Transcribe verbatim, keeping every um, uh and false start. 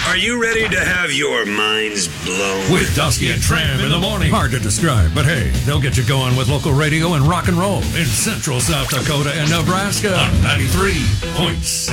Are you ready to have your minds blown? With Dusty and Tram in the morning. Hard to describe, but hey, they'll get you going with local radio and rock and roll in central South Dakota and Nebraska on ninety-three point seven.